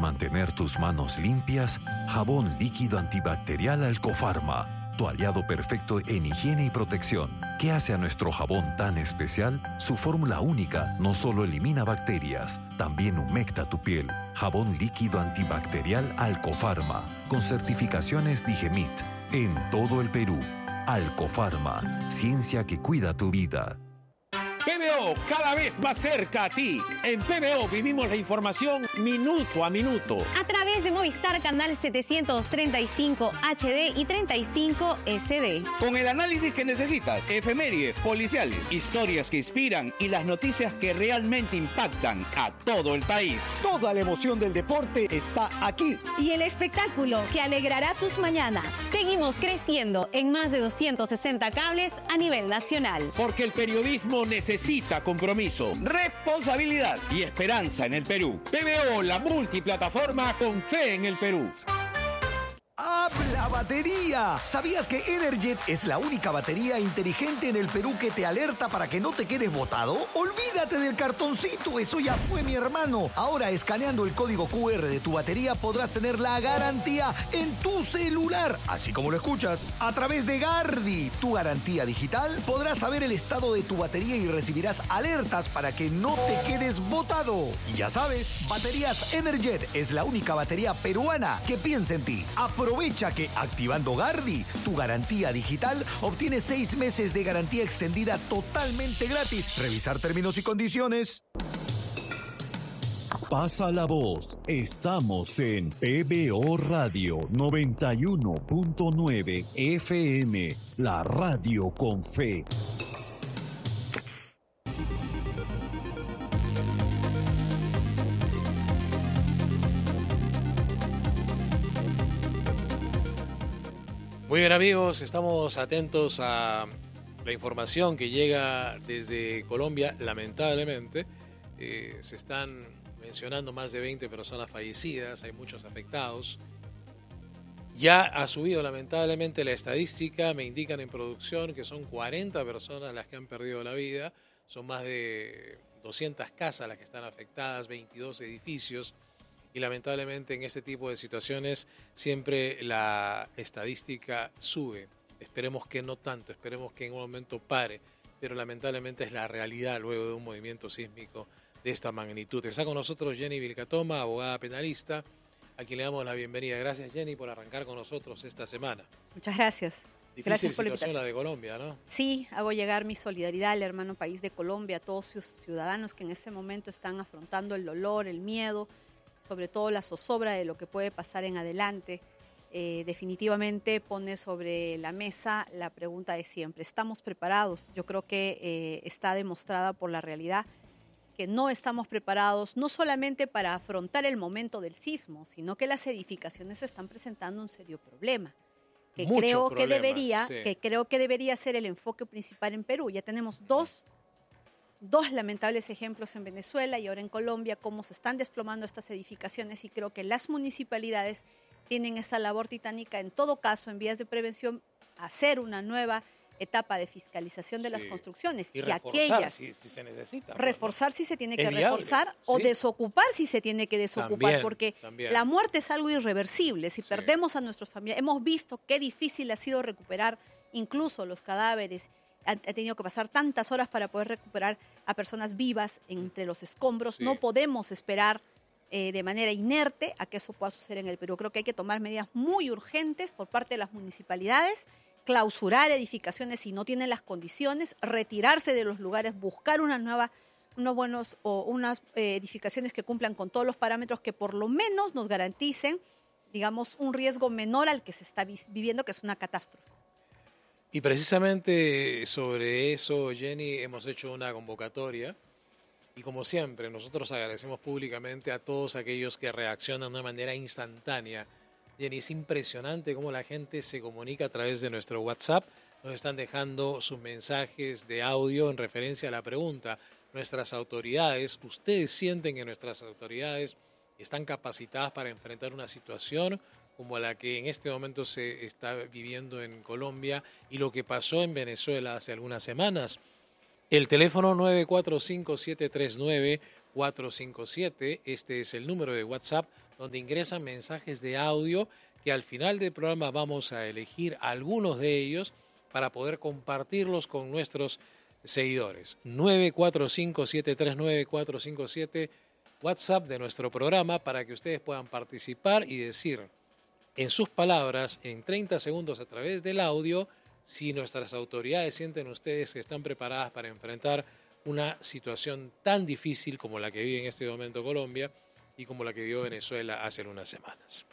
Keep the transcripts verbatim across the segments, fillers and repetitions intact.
mantener tus manos limpias, jabón líquido antibacterial Alcofarma, tu aliado perfecto en higiene y protección. ¿Qué hace a nuestro jabón tan especial? Su fórmula única no solo elimina bacterias, también humecta tu piel. Jabón líquido antibacterial Alcofarma, con certificaciones Digemit, en todo el Perú. Alcofarma, ciencia que cuida tu vida. P B O, cada vez más cerca a ti. En P B O vivimos la información minuto a minuto. A través de Movistar Canal setecientos treinta y cinco H D y treinta y cinco S D. Con el análisis que necesitas, efemérides, policiales, historias que inspiran y las noticias que realmente impactan a todo el país. Toda la emoción del deporte está aquí. Y el espectáculo que alegrará tus mañanas. Seguimos creciendo en más de doscientos sesenta cables a nivel nacional. Porque el periodismo necesita Necesita compromiso, responsabilidad y esperanza en el Perú. P B O, la multiplataforma con fe en el Perú. ¡Habla batería! ¿Sabías que Energet es la única batería inteligente en el Perú que te alerta para que no te quedes botado? Olvídate del cartoncito, eso ya fue, mi hermano. Ahora, escaneando el código Q R de tu batería podrás tener la garantía en tu celular, así como lo escuchas. A través de Gardi, tu garantía digital, podrás saber el estado de tu batería y recibirás alertas para que no te quedes botado. Y ya sabes, Baterías Energet es la única batería peruana que piensa en ti. Aprovecha que activando Gardi, tu garantía digital, obtienes seis meses de garantía extendida totalmente gratis. Revisar términos y condiciones. Pasa la voz. Estamos en P B O Radio noventa y uno punto nueve F M, la radio con fe. Muy bien, amigos, estamos atentos a la información que llega desde Colombia. Lamentablemente, eh, se están mencionando más de veinte personas fallecidas, hay muchos afectados. Ya ha subido lamentablemente la estadística, me indican en producción que son cuarenta personas las que han perdido la vida, son más de doscientas casas las que están afectadas, veintidós edificios. Y lamentablemente en este tipo de situaciones siempre la estadística sube. Esperemos que no tanto, esperemos que en un momento pare, pero lamentablemente es la realidad luego de un movimiento sísmico de esta magnitud. Está con nosotros Jenny Vilcatoma, abogada penalista, a quien le damos la bienvenida. Gracias, Jenny, por arrancar con nosotros esta semana. Muchas gracias. Difícil Gracias por la situación invitación. la de Colombia, ¿no? Sí, hago llegar mi solidaridad al hermano país de Colombia, a todos sus ciudadanos que en este momento están afrontando el dolor, el miedo, sobre todo la zozobra de lo que puede pasar en adelante. Eh, definitivamente pone sobre la mesa la pregunta de siempre. ¿Estamos preparados? Yo creo que eh, está demostrada por la realidad que no estamos preparados no solamente para afrontar el momento del sismo, sino que las edificaciones están presentando un serio problema. Que Muchos creo que problemas, debería, sí. que creo que debería ser el enfoque principal en Perú. Ya tenemos dos Dos lamentables ejemplos en Venezuela y ahora en Colombia, cómo se están desplomando estas edificaciones, y creo que las municipalidades tienen esta labor titánica, en todo caso, en vías de prevención, hacer una nueva etapa de fiscalización de Sí. las construcciones. Y, Y, reforzar aquellas, si, si se necesita. reforzar si se tiene que Es viable, reforzar o sí. desocupar si se tiene que desocupar, También, porque también. la muerte es algo irreversible. Si Sí. perdemos a nuestros familiares, hemos visto qué difícil ha sido recuperar incluso los cadáveres. Ha, ha tenido que pasar tantas horas para poder recuperar a personas vivas entre los escombros. Sí. No podemos esperar eh, de manera inerte a que eso pueda suceder en el Perú. Creo que hay que tomar medidas muy urgentes por parte de las municipalidades, clausurar edificaciones si no tienen las condiciones, retirarse de los lugares, buscar una nueva, unos buenos o unas eh, edificaciones que cumplan con todos los parámetros que por lo menos nos garanticen, digamos, un riesgo menor al que se está vi- viviendo, que es una catástrofe. Y precisamente sobre eso, Jenny, hemos hecho una convocatoria y como siempre, nosotros agradecemos públicamente a todos aquellos que reaccionan de una manera instantánea. Jenny, es impresionante cómo la gente se comunica a través de nuestro WhatsApp. Nos están dejando sus mensajes de audio en referencia a la pregunta. Nuestras autoridades, ¿ustedes sienten que nuestras autoridades están capacitadas para enfrentar una situación como la que en este momento se está viviendo en Colombia y lo que pasó en Venezuela hace algunas semanas? El teléfono nueve cuatro cinco, siete tres nueve, cuatro cinco siete, este es el número de WhatsApp donde ingresan mensajes de audio que al final del programa vamos a elegir algunos de ellos para poder compartirlos con nuestros seguidores. nueve cuatro cinco, siete tres nueve, cuatro cinco siete, WhatsApp de nuestro programa, para que ustedes puedan participar y decir en sus palabras, en treinta segundos a través del audio, si nuestras autoridades sienten ustedes que están preparadas para enfrentar una situación tan difícil como la que vive en este momento Colombia y como la que vivió Venezuela hace unas semanas.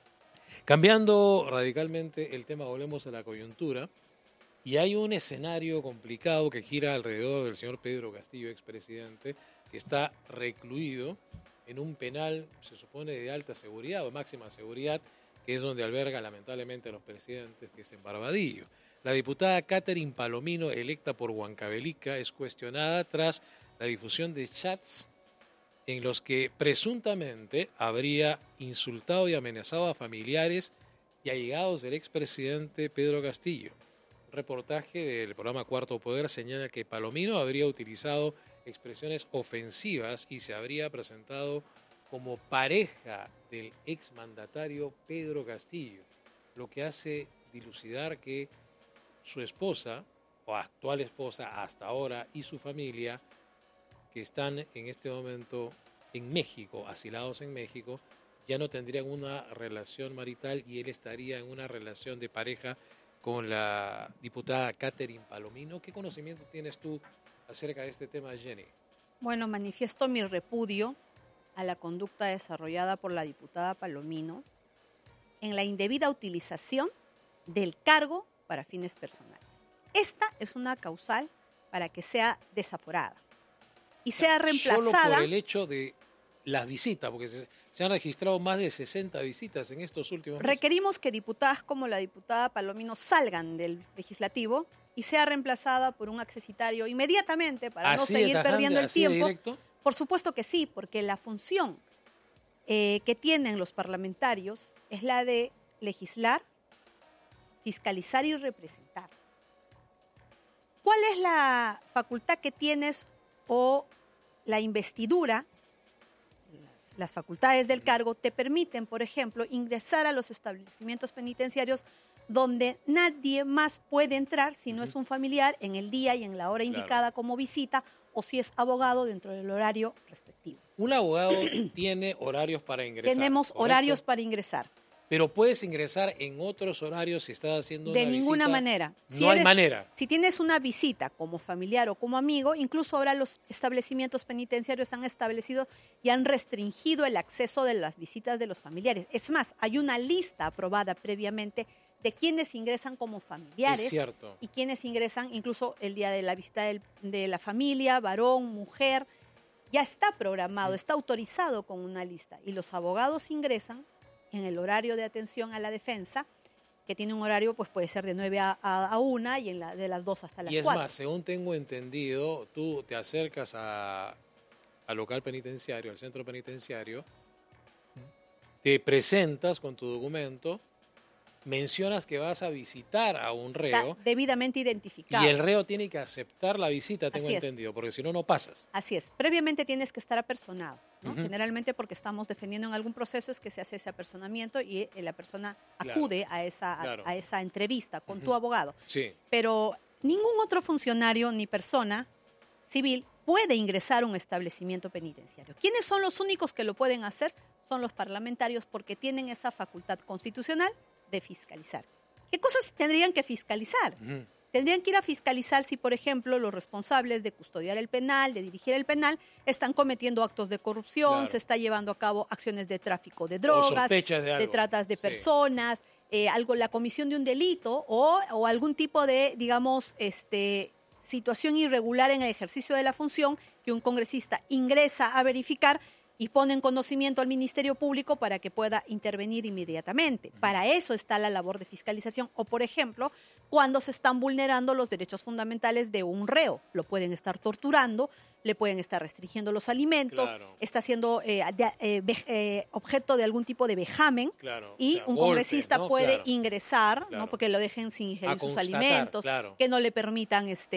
Cambiando radicalmente el tema, volvemos a la coyuntura, y hay un escenario complicado que gira alrededor del señor Pedro Castillo, expresidente, que está recluido en un penal, se supone, de alta seguridad o de máxima seguridad, que es donde alberga lamentablemente a los presidentes, que es en Barbadillo. La diputada Catherine Palomino, electa por Huancavelica, es cuestionada tras la difusión de chats en los que presuntamente habría insultado y amenazado a familiares y allegados del expresidente Pedro Castillo. Un reportaje del programa Cuarto Poder señala que Palomino habría utilizado expresiones ofensivas y se habría presentado como pareja del exmandatario Pedro Castillo, lo que hace dilucidar que su esposa, o actual esposa hasta ahora, y su familia, que están en este momento en México, asilados en México, ya no tendrían una relación marital y él estaría en una relación de pareja con la diputada Catherine Palomino. ¿Qué conocimiento tienes tú acerca de este tema, Jenny? Bueno, manifiesto mi repudio a la conducta desarrollada por la diputada Palomino en la indebida utilización del cargo para fines personales. Esta es una causal para que sea desaforada y sea reemplazada. Solo por el hecho de las visitas, porque se, se han registrado más de sesenta visitas en estos últimos meses. Requerimos que diputadas como la diputada Palomino salgan del legislativo y sea reemplazada por un accesitario inmediatamente para no seguir tajante, perdiendo el tiempo. Directo. Por supuesto que sí, porque la función eh, que tienen los parlamentarios es la de legislar, fiscalizar y representar. ¿Cuál es la facultad que tienes o la investidura? Las, las facultades del cargo te permiten, por ejemplo, ingresar a los establecimientos penitenciarios donde nadie más puede entrar si no es un familiar en el día y en la hora indicada claro. como visita, o si es abogado dentro del horario respectivo. Un abogado tiene horarios para ingresar. Tenemos ¿correcto? horarios para ingresar. Pero puedes ingresar en otros horarios si estás haciendo una visita. De ninguna manera. Si no eres, hay manera. Si tienes una visita como familiar o como amigo, incluso ahora los establecimientos penitenciarios han establecido y han restringido el acceso de las visitas de los familiares. Es más, hay una lista aprobada previamente de quienes ingresan como familiares. Es cierto. Y quienes ingresan incluso el día de la visita del, de la familia, varón, mujer. Ya está programado, está autorizado con una lista. Y los abogados ingresan en el horario de atención a la defensa, que tiene un horario, pues puede ser de nueve a, a, a una y en la, de las dos hasta las cuatro. Y es cuatro. más, según tengo entendido, tú te acercas a, al local penitenciario, al centro penitenciario, te presentas con tu documento, mencionas que vas a visitar a un reo. Está debidamente identificado. Y el reo tiene que aceptar la visita, tengo Así entendido, es. porque si no, no pasas. Así es. Previamente tienes que estar apersonado, ¿no? Uh-huh. Generalmente porque estamos defendiendo en algún proceso es que se hace ese apersonamiento y eh, la persona Claro. acude a esa, a, Claro. a esa entrevista con Uh-huh. tu abogado. Sí. Pero ningún otro funcionario ni persona civil puede ingresar a un establecimiento penitenciario. ¿Quiénes son los únicos que lo pueden hacer? Son los parlamentarios, porque tienen esa facultad constitucional de fiscalizar. ¿Qué cosas tendrían que fiscalizar? Uh-huh. Tendrían que ir a fiscalizar si, por ejemplo, los responsables de custodiar el penal, de dirigir el penal, están cometiendo actos de corrupción, Claro. se está llevando a cabo acciones de tráfico de O drogas, sospechas de de, algo. tratas de Sí. personas, eh, algo, la comisión de un delito o, o algún tipo de, digamos, este, situación irregular en el ejercicio de la función que un congresista ingresa a verificar y pone en conocimiento al Ministerio Público para que pueda intervenir inmediatamente. Para eso está la labor de fiscalización. O, por ejemplo, cuando se están vulnerando los derechos fundamentales de un reo. Lo pueden estar torturando, le pueden estar restringiendo los alimentos, Claro. está siendo eh, de- eh, ve- eh, objeto de algún tipo de vejamen. Claro. Y O sea, un golpe, congresista ¿no? puede Claro. ingresar, Claro. ¿no? Porque lo dejen sin ingerir A sus constatar, alimentos, claro. que no le permitan este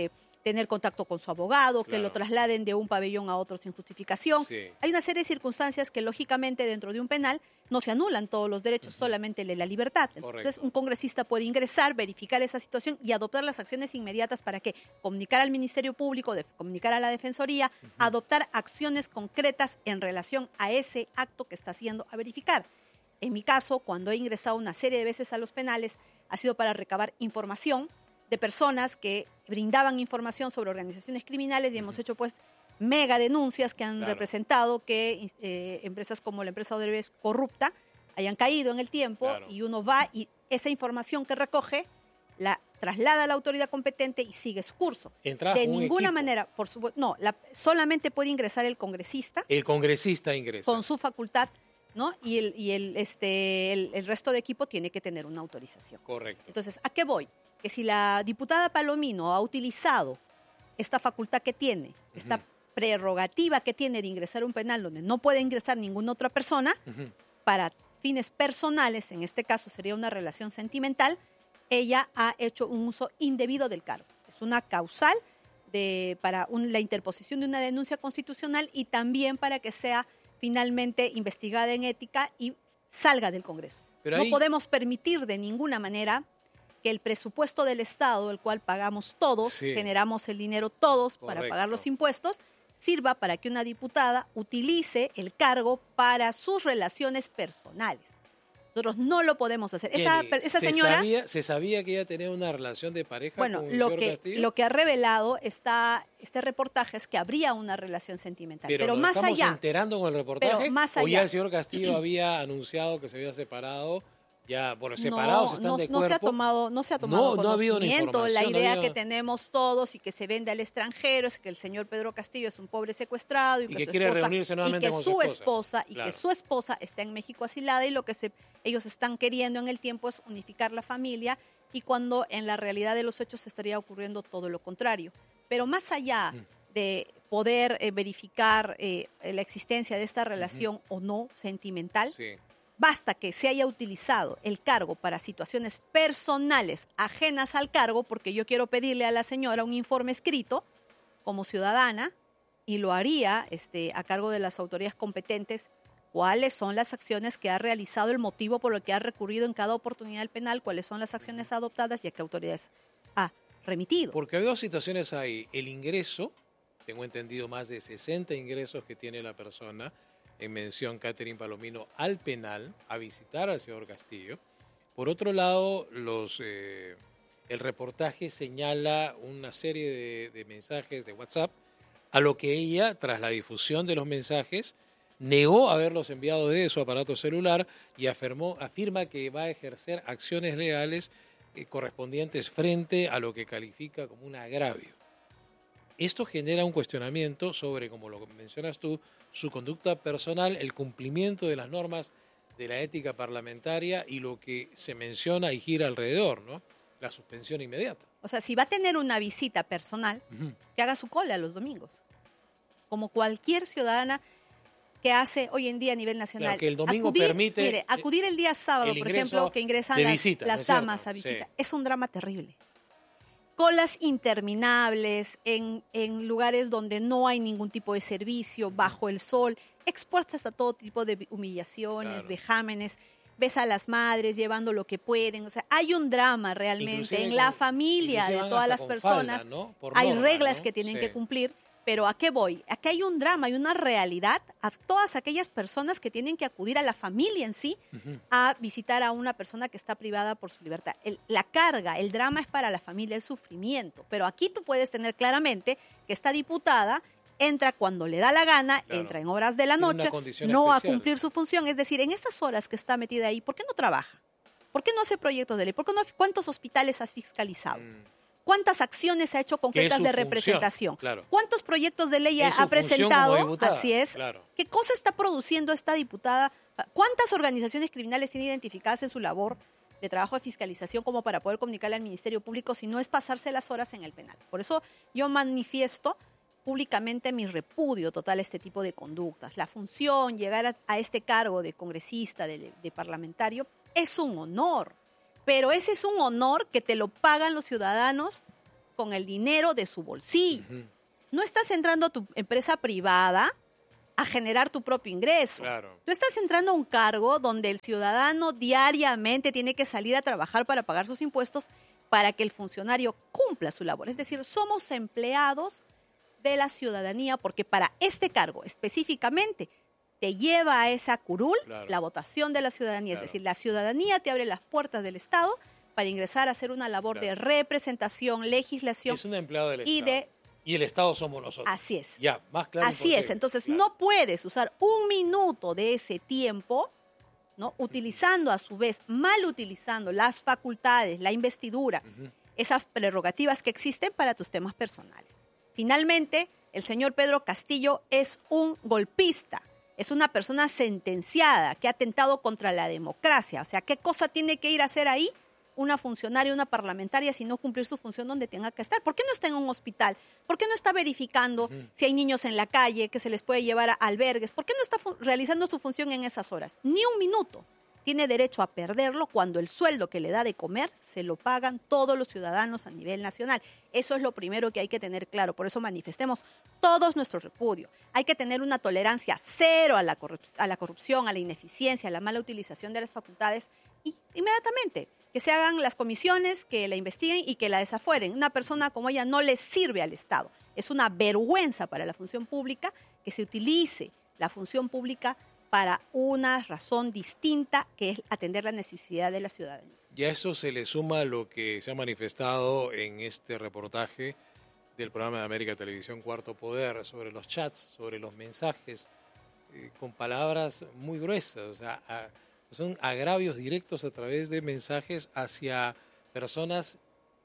tener contacto con su abogado, Claro. que lo trasladen de un pabellón a otro sin justificación. Sí. Hay una serie de circunstancias que lógicamente dentro de un penal no se anulan todos los derechos, uh-huh. solamente la libertad. Entonces Correcto. un congresista puede ingresar, verificar esa situación y adoptar las acciones inmediatas para que comunicar al Ministerio Público, de, comunicar a la Defensoría, uh-huh. adoptar acciones concretas en relación a ese acto que está haciendo a verificar. En mi caso, cuando he ingresado una serie de veces a los penales, ha sido para recabar información de personas que brindaban información sobre organizaciones criminales y uh-huh. hemos hecho pues mega denuncias que han claro. representado que eh, empresas como la empresa Odebrecht corrupta hayan caído en el tiempo claro. y uno va y esa información que recoge la traslada a la autoridad competente y sigue su curso. Entra de un ninguna equipo. manera, por supuesto, no, la, solamente puede ingresar el congresista. El congresista ingresa. Con su facultad, ¿no? Y el, y el, este, el, el resto de equipo tiene que tener una autorización. Correcto. Entonces, ¿a qué voy? Que si la diputada Palomino ha utilizado esta facultad que tiene, uh-huh. esta prerrogativa que tiene de ingresar a un penal donde no puede ingresar ninguna otra persona, uh-huh. para fines personales, en este caso sería una relación sentimental, ella ha hecho un uso indebido del cargo. Es una causal de, para un, la interposición de una denuncia constitucional y también para que sea finalmente investigada en ética y salga del Congreso. Pero ahí... No podemos permitir de ninguna manera que el presupuesto del Estado, el cual pagamos todos, sí. generamos el dinero todos Correcto. Para pagar los impuestos, sirva para que una diputada utilice el cargo para sus relaciones personales. Nosotros no lo podemos hacer. Esa, esa se señora... Sabía, ¿Se sabía que ella tenía una relación de pareja bueno, con el lo señor que, Castillo? lo que ha revelado esta, este reportaje es que habría una relación sentimental. Pero, pero ¿nos más estamos allá, enterando con el reportaje? Pero más allá, ¿O ya el señor Castillo había anunciado que se había separado? Ya, bueno, separados no, están no, de no cuerpo. se ha tomado, no se ha tomado no, no ha habido una conocimiento. La idea no que había... tenemos todos y que se vende al extranjero es que el señor Pedro Castillo es un pobre secuestrado y, y que, que su quiere esposa, reunirse nuevamente y que con su su esposa, esposa y claro. que su esposa está en México asilada y lo que se, ellos están queriendo en el tiempo es unificar la familia y cuando en la realidad de los hechos estaría ocurriendo todo lo contrario. Pero más allá mm. de poder eh, verificar eh, la existencia de esta relación uh-huh. o no sentimental, sí. basta que se haya utilizado el cargo para situaciones personales ajenas al cargo, porque yo quiero pedirle a la señora un informe escrito como ciudadana y lo haría este, a cargo de las autoridades competentes, cuáles son las acciones que ha realizado, el motivo por el que ha recurrido en cada oportunidad al penal, cuáles son las acciones adoptadas y a qué autoridades ha remitido. Porque hay dos situaciones ahí. El ingreso, tengo entendido más de sesenta ingresos que tiene la persona, en mención Catherine Palomino, al penal, a visitar al señor Castillo. Por otro lado, los, eh, el reportaje señala una serie de, de mensajes de WhatsApp, a lo que ella, tras la difusión de los mensajes, negó haberlos enviado de su aparato celular y afirmó, afirma que va a ejercer acciones legales eh, correspondientes frente a lo que califica como un agravio. Esto genera un cuestionamiento sobre, como lo mencionas tú, su conducta personal, el cumplimiento de las normas de la ética parlamentaria y lo que se menciona y gira alrededor, ¿no? La suspensión inmediata. O sea, si va a tener una visita personal, uh-huh. que haga su cola los domingos. Como cualquier ciudadana que hace hoy en día a nivel nacional. Claro, que el domingo acudir, permite... Mire, acudir el día sábado, el por ejemplo, que ingresan las, visita, las ¿no es damas cierto? a visita, Sí. es un drama terrible. Colas interminables en, en lugares donde no hay ningún tipo de servicio, bajo el sol, expuestas a todo tipo de humillaciones, Claro. vejámenes. Ves a las madres llevando lo que pueden. O sea, hay un drama realmente Inclusive en con- la familia inclusive de van todas hasta las con personas. falda, ¿no? Por Hay norma, reglas ¿no? que tienen Sí. que cumplir. Pero ¿a qué voy? Aquí hay un drama, hay una realidad a todas aquellas personas que tienen que acudir a la familia en sí Ujú. a visitar a una persona que está privada por su libertad. El- la carga, el drama es para la familia, el sufrimiento. Pero aquí tú puedes tener claramente que esta diputada entra cuando le da la gana, Claro. entra en horas de la Tiene una noche, condición no a especial. cumplir su función. Es decir, en esas horas que está metida ahí, ¿por qué no trabaja? ¿Por qué no hace proyectos de ley? ¿Por qué no, ¿Cuántos hospitales has fiscalizado? Mm. ¿Cuántas acciones ha hecho concretas su de función, representación? claro. ¿Cuántos proyectos de ley Es su ha función presentado? como diputada, Así es. claro. ¿Qué cosa está produciendo esta diputada? ¿Cuántas organizaciones criminales tiene identificadas en su labor de trabajo de fiscalización como para poder comunicarle al Ministerio Público si no es pasarse las horas en el penal? Por eso yo manifiesto públicamente mi repudio total a este tipo de conductas. La función, llegar a, a este cargo de congresista, de, de parlamentario, es un honor. Pero ese es un honor que te lo pagan los ciudadanos con el dinero de su bolsillo. Uh-huh. No estás entrando a tu empresa privada a generar tu propio ingreso. Claro. Tú estás entrando a un cargo donde el ciudadano diariamente tiene que salir a trabajar para pagar sus impuestos para que el funcionario cumpla su labor. Es decir, somos empleados de la ciudadanía porque para este cargo específicamente te lleva a esa curul Claro. la votación de la ciudadanía. Claro. Es decir, la ciudadanía te abre las puertas del Estado para ingresar a hacer una labor Claro. de representación, legislación Es un empleado del y Estado. de... Y el Estado somos nosotros. Así es. Ya, más claro. Así es. imposible. Entonces, Claro. no puedes usar un minuto de ese tiempo, ¿no? Utilizando a su vez, mal utilizando las facultades, la investidura, Uh-huh. esas prerrogativas que existen para tus temas personales. Finalmente, el señor Pedro Castillo es un golpista, es una persona sentenciada que ha atentado contra la democracia. O sea, ¿qué cosa tiene que ir a hacer ahí una funcionaria, una parlamentaria, si no cumplir su función donde tenga que estar? ¿Por qué no está en un hospital? ¿Por qué no está verificando Uh-huh. si hay niños en la calle que se les puede llevar a albergues? ¿Por qué no está fu- realizando su función en esas horas? Ni un minuto. Tiene derecho a perderlo cuando el sueldo que le da de comer se lo pagan todos los ciudadanos a nivel nacional. Eso es lo primero que hay que tener claro. Por eso manifestemos todos nuestro repudio. Hay que tener una tolerancia cero a la, corrup- a la corrupción, a la ineficiencia, a la mala utilización de las facultades y inmediatamente que se hagan las comisiones, que la investiguen y que la desafueren. Una persona como ella no le sirve al Estado. Es una vergüenza para la función pública que se utilice la función pública para una razón distinta, que es atender la necesidad de la ciudadanía. Y a eso se le suma lo que se ha manifestado en este reportaje del programa de América Televisión Cuarto Poder sobre los chats, sobre los mensajes, eh, con palabras muy gruesas, o sea, a, son agravios directos a través de mensajes hacia personas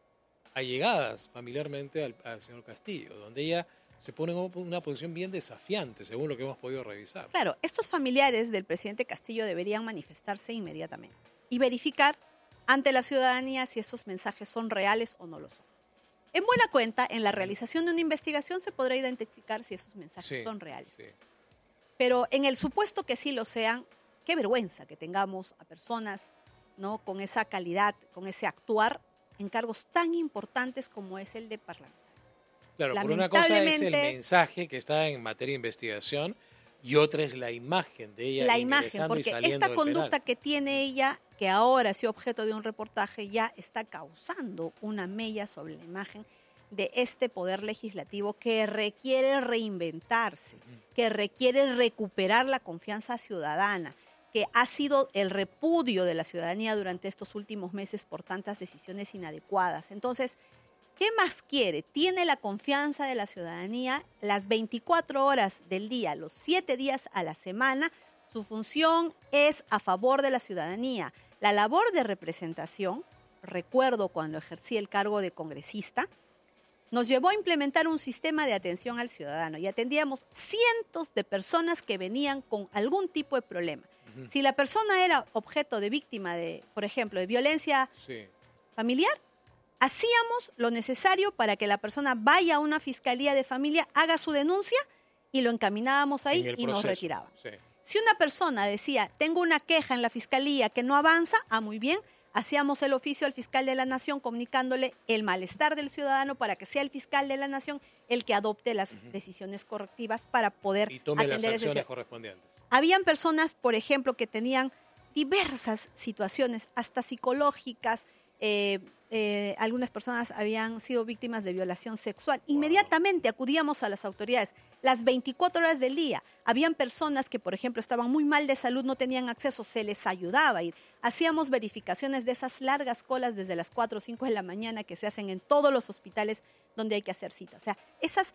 allegadas familiarmente al, al señor Castillo, donde ella se pone en una posición bien desafiante, según lo que hemos podido revisar. Claro, estos familiares del presidente Castillo deberían manifestarse inmediatamente y verificar ante la ciudadanía si esos mensajes son reales o no lo son. En buena cuenta, en la realización de una investigación se podrá identificar si esos mensajes Sí, son reales. sí. Pero en el supuesto que sí lo sean, qué vergüenza que tengamos a personas, ¿no?, con esa calidad, con ese actuar en cargos tan importantes como es el de parlamentario. Claro, por una cosa es el Lamentablemente- mensaje que está en materia de investigación y otra es la imagen de ella La imagen, ingresando y porque saliendo esta del conducta penal. que tiene ella, que ahora ha sido objeto de un reportaje, ya está causando una mella sobre la imagen de este poder legislativo que requiere reinventarse, que requiere recuperar la confianza ciudadana, que ha sido el repudio de la ciudadanía durante estos últimos meses por tantas decisiones inadecuadas. Entonces, ¿qué más quiere? Tiene la confianza de la ciudadanía las veinticuatro horas del día, los siete días a la semana. Su función es a favor de la ciudadanía. La labor de representación, recuerdo cuando ejercí el cargo de congresista, nos llevó a implementar un sistema de atención al ciudadano y atendíamos cientos de personas que venían con algún tipo de problema. Uh-huh. Si la persona era objeto de víctima de, por ejemplo, de violencia Sí. familiar, hacíamos lo necesario para que la persona vaya a una fiscalía de familia, haga su denuncia y lo encaminábamos ahí En el y nos proceso, retiraba. sí. Si una persona decía, tengo una queja en la fiscalía que no avanza, ah, muy bien, hacíamos el oficio al fiscal de la Nación comunicándole el malestar del ciudadano para que sea el fiscal de la Nación el que adopte las uh-huh. decisiones correctivas para poder y tome atender las acciones ese... correspondientes. Habían personas, por ejemplo, que tenían diversas situaciones, hasta psicológicas. Eh, eh, algunas personas habían sido víctimas de violación sexual. Wow. Inmediatamente acudíamos a las autoridades, las veinticuatro horas del día. Habían personas que, por ejemplo, estaban muy mal de salud, no tenían acceso, se les ayudaba a ir. Hacíamos verificaciones de esas largas colas desde las cuatro o cinco de la mañana que se hacen en todos los hospitales donde hay que hacer cita. O sea, esas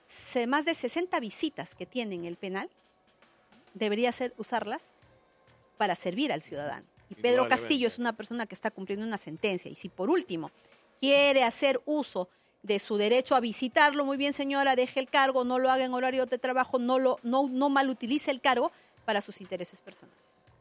más de sesenta visitas que tienen el penal, debería ser usarlas para servir al ciudadano. Y Pedro Castillo es una persona que está cumpliendo una sentencia. Y si por último quiere hacer uso de su derecho a visitarlo, muy bien señora, deje el cargo, no lo haga en horario de trabajo, no, lo, no, no malutilice el cargo para sus intereses personales.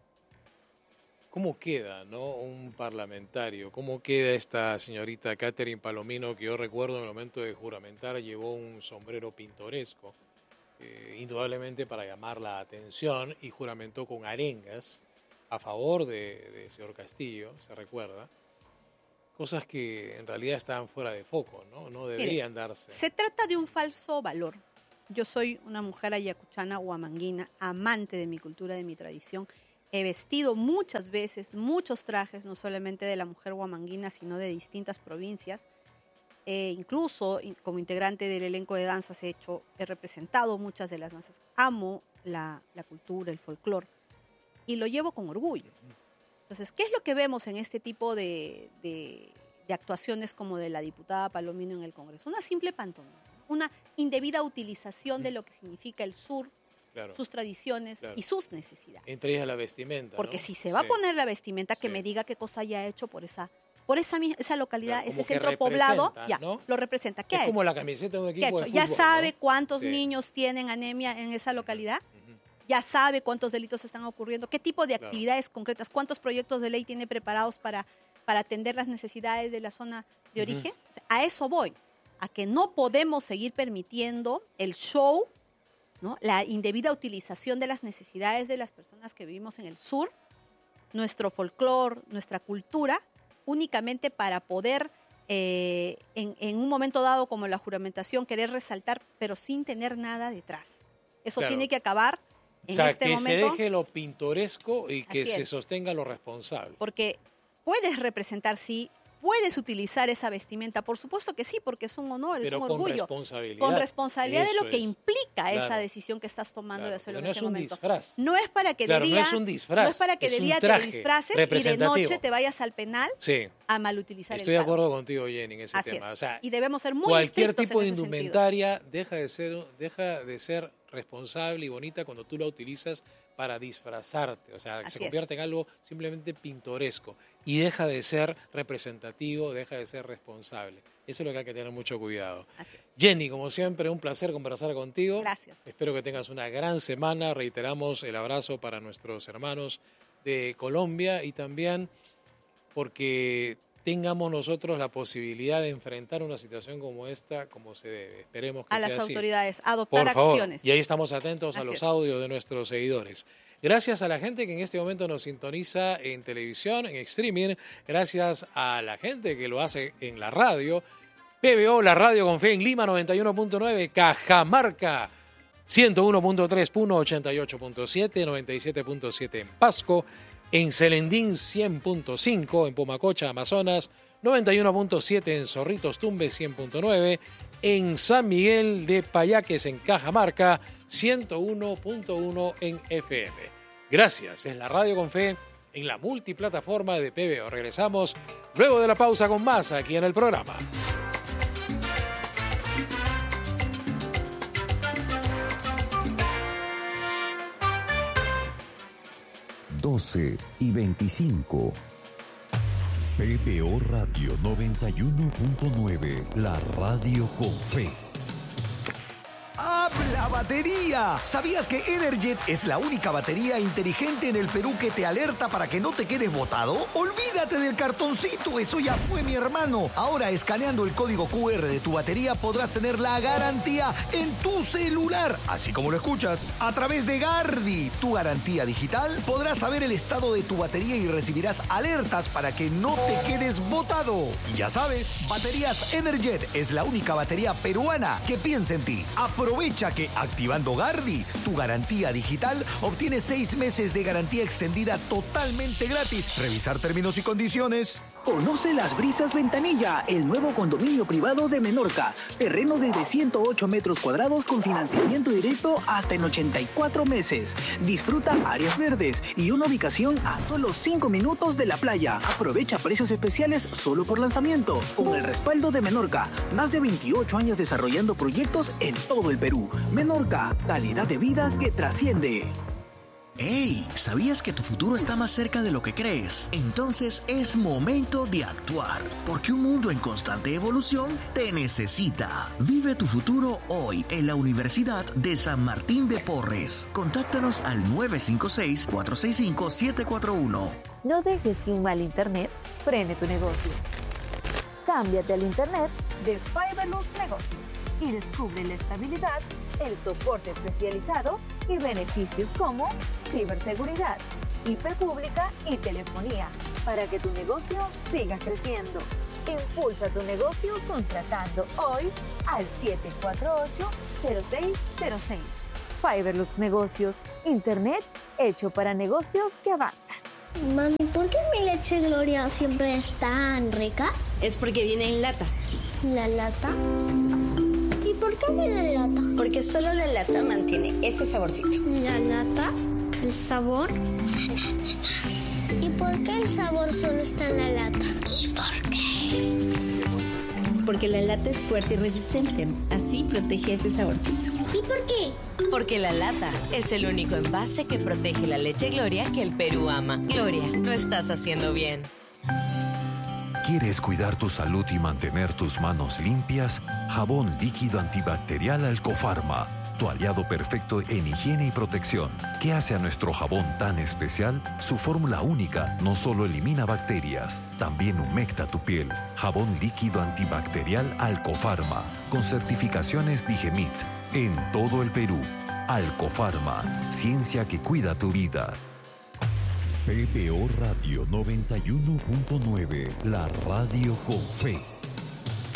¿Cómo queda, no, un parlamentario? ¿Cómo queda esta señorita Catherine Palomino, que yo recuerdo en el momento de juramentar llevó un sombrero pintoresco, eh, indudablemente para llamar la atención, y juramentó con arengas a favor de, de señor Castillo, se recuerda. cosas que en realidad están fuera de foco, ¿no? No deberían Mire, darse. Se trata de un falso valor. Yo soy una mujer ayacuchana huamanguina, amante de mi cultura, de mi tradición. He vestido muchas veces, muchos trajes, no solamente de la mujer huamanguina, sino de distintas provincias. Eh, incluso como integrante del elenco de danzas he hecho, he representado muchas de las danzas. Amo la, la cultura, el folclore, y lo llevo con orgullo. Entonces, ¿qué es lo que vemos en este tipo de, de, de actuaciones como de la diputada Palomino en el Congreso? Una simple pantomima, una indebida utilización de lo que significa el sur, claro, sus tradiciones, claro, y sus necesidades. Entre ellas la vestimenta, porque ¿no? si se va sí. a poner la vestimenta, que sí. me diga qué cosa haya hecho por esa, por esa, esa localidad, claro, ese centro poblado, ya, ¿no? Lo representa. ¿Qué es ha como hecho? la camiseta de un equipo de fútbol, ya sabe, ¿no? cuántos sí. niños tienen anemia en esa localidad. Uh-huh. Ya sabe cuántos delitos están ocurriendo, qué tipo de actividades claro. concretas, cuántos proyectos de ley tiene preparados para, para atender las necesidades de la zona de uh-huh. origen. O sea, a eso voy, a que no podemos seguir permitiendo el show, ¿no? La indebida utilización de las necesidades de las personas que vivimos en el sur, nuestro folclore, nuestra cultura, únicamente para poder, eh, en, en un momento dado como la juramentación, querer resaltar, pero sin tener nada detrás. Eso claro. tiene que acabar en o sea, este que momento. Se deje lo pintoresco y que Así se es. sostenga lo responsable. Porque puedes representar, sí, puedes utilizar esa vestimenta, por supuesto que sí, porque es un honor, pero es un con orgullo. Responsabilidad. Con responsabilidad Eso de lo que es. implica Claro. esa decisión que estás tomando Claro, de hacerlo en no ese es un momento. Disfraz. No es para que Claro, de día, no es un disfraz, no es para que es de un día te traje disfraces y de noche te vayas al penal sí. a malutilizar Estoy el de acuerdo cargo. contigo, Jenny, en ese Así tema. es. O sea, y debemos ser muy cualquier estrictos tipo de en ese indumentaria deja de ser deja de ser responsable y bonita cuando tú la utilizas para disfrazarte, o sea, que Así se convierte es. en algo simplemente pintoresco y deja de ser representativo, deja de ser responsable. Eso es lo que hay que tener mucho cuidado. Así es. Jenny, como siempre, un placer conversar contigo. Gracias. Espero que tengas una gran semana. Reiteramos el abrazo para nuestros hermanos de Colombia y también porque tengamos nosotros la posibilidad de enfrentar una situación como esta como se debe. Esperemos que a sea las así. autoridades, adoptar Por favor. acciones. Y ahí estamos atentos Así a los es. audios de nuestros seguidores. Gracias a la gente que en este momento nos sintoniza en televisión, en streaming. Gracias a la gente que lo hace en la radio. P B O, la radio con fe en Lima noventa y uno punto nueve, Cajamarca ciento uno punto tres, Puno ochenta y ocho punto siete, noventa y siete punto siete en Pasco, en Celendín cien punto cinco, en Pumacocha, Amazonas, noventa y uno punto siete en Zorritos Tumbes, cien punto nueve, en San Miguel de Payaques, en Cajamarca, ciento uno punto uno en F M. Gracias, es la radio con fe en la multiplataforma de P B O. Regresamos luego de la pausa con más aquí en el programa. doce y veinticinco. P B O Radio noventa y uno punto nueve, la radio con fe. ¡Habla batería! ¿Sabías que Energet es la única batería inteligente en el Perú que te alerta para que no te quedes botado? Olvídate del cartoncito, eso ya fue, mi hermano. Ahora, escaneando el código Q R de tu batería, podrás tener la garantía en tu celular, así como lo escuchas. A través de Gardi, tu garantía digital, podrás saber el estado de tu batería y recibirás alertas para que no te quedes botado. Y ya sabes, Baterías Energet es la única batería peruana que piensa en ti. Aprovecha que activando Gardi, tu garantía digital, obtienes seis meses de garantía extendida totalmente gratis. Revisar términos y condiciones. Conoce Las Brisas Ventanilla, el nuevo condominio privado de Menorca. Terreno desde ciento ocho metros cuadrados con financiamiento directo hasta en ochenta y cuatro meses. Disfruta áreas verdes y una ubicación a solo cinco minutos de la playa. Aprovecha precios especiales solo por lanzamiento. Con el respaldo de Menorca, más de veintiocho años desarrollando proyectos en todo el Perú. Menorca, calidad de vida que trasciende. ¡Hey! ¿Sabías que tu futuro está más cerca de lo que crees? Entonces es momento de actuar, porque un mundo en constante evolución te necesita. Vive tu futuro hoy en la Universidad de San Martín de Porres. Contáctanos al nueve cinco seis, cuatro seis cinco, siete cuatro uno. No dejes que un mal internet frene tu negocio. Cámbiate al internet de Fiberlux Negocios y descubre la estabilidad, el soporte especializado y beneficios como ciberseguridad, I P pública y telefonía para que tu negocio siga creciendo. Impulsa tu negocio contratando hoy al siete cuatro ocho, cero seis cero seis. Fiberlux Negocios, Internet hecho para negocios que avanzan. Mami, ¿por qué mi leche Gloria siempre es tan rica? Es porque viene en lata. ¿La lata? ¿Y por qué viene en lata? Porque solo la lata mantiene ese saborcito. ¿La lata? ¿El sabor? ¿Y por qué el sabor solo está en la lata? ¿Y por qué? Porque la lata es fuerte y resistente. Así protege ese saborcito. ¿Y por qué? Porque la lata es el único envase que protege la leche Gloria que el Perú ama. Gloria, lo estás haciendo bien. ¿Quieres cuidar tu salud y mantener tus manos limpias? Jabón líquido antibacterial Alcofarma, tu aliado perfecto en higiene y protección. ¿Qué hace a nuestro jabón tan especial? Su fórmula única no solo elimina bacterias, también humecta tu piel. Jabón líquido antibacterial Alcofarma, con certificaciones Digemit, en todo el Perú. Alcofarma, ciencia que cuida tu vida. P B O Radio noventa y uno punto nueve, la radio con fe.